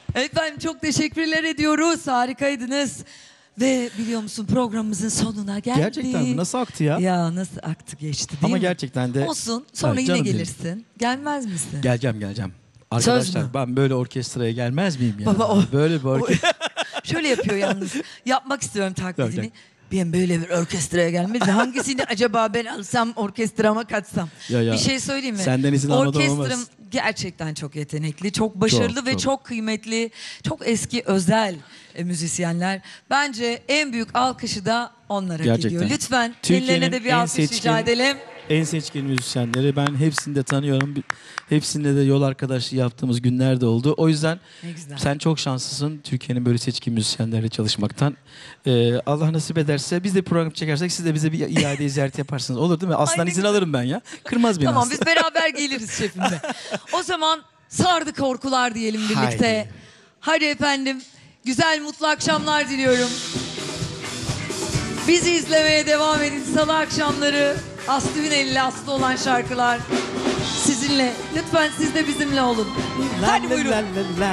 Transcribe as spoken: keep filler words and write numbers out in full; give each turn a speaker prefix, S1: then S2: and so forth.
S1: Efendim çok teşekkürler ediyoruz. Harikaydınız. Ve biliyor musun programımızın sonuna geldik.
S2: Gerçekten mi? Nasıl aktı ya?
S1: Ya nasıl aktı geçti değil
S2: Ama
S1: mi?
S2: gerçekten de...
S1: Olsun. Sonra
S2: Evet,
S1: yine
S2: canım benim.
S1: gelirsin. Gelmez misin?
S2: Geleceğim geleceğim.
S1: Söz
S2: Arkadaşlar
S1: mü?
S2: ben böyle orkestraya gelmez miyim ya?
S1: Baba, o-
S2: Böyle bir orkestra.
S1: Şöyle yapıyor yalnız. Yapmak istiyorum taklidini.
S2: Tabii.
S1: Ben böyle bir orkestraya gelmedi. Hangisini acaba ben alsam orkestrama katsam?
S2: Ya, ya.
S1: Bir şey söyleyeyim mi?
S2: Senden izin almadan
S1: Orkestram
S2: olmaz.
S1: gerçekten çok yetenekli, çok başarılı
S2: Çok,
S1: ve
S2: çok.
S1: çok kıymetli, çok eski özel e, müzisyenler. Bence en büyük alkışı da onlar hak
S2: Gerçekten.
S1: ediyor. Lütfen
S2: Türkiye'nin
S1: ellerine de bir
S2: en
S1: alkış
S2: seçkin-
S1: rica edelim.
S2: En seçkin müzisyenleri ben hepsini de tanıyorum. Bir- Hepsinde de yol arkadaşlığı yaptığımız günler de oldu. O yüzden
S1: Ne güzel.
S2: sen çok şanslısın Türkiye'nin böyle seçkin müzisyenlerle çalışmaktan. Ee, Allah nasip ederse biz de program çekersek siz de bize bir iade ziyaret yaparsınız. Olur değil mi? Aslan
S1: Ay, ne
S2: izin
S1: güzel.
S2: alırım ben ya. Kırmaz beni
S1: Tamam
S2: aslan.
S1: biz beraber geliriz şefimle. O zaman sardı korkular diyelim birlikte.
S2: Haydi.
S1: Hadi efendim güzel mutlu akşamlar diliyorum. Bizi izlemeye devam edin. Salı akşamları Aslı Ünel'le Aslı olan şarkılar sizinle. Lütfen siz de bizimle olun. Hadi buyurun.
S2: La, la, la, la.